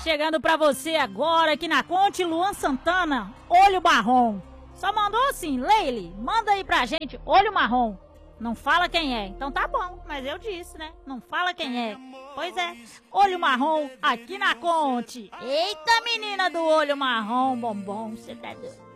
chegando pra você agora aqui na Conte, Luan Santana, Olho Marrom. Só mandou assim, Leile, manda aí pra gente, Olho Marrom. Não fala quem é. Então tá bom, mas eu disse, né? Não fala quem é. Pois é, Olho Marrom aqui na Conte. Eita, menina do Olho Marrom, bombom, você tá doido.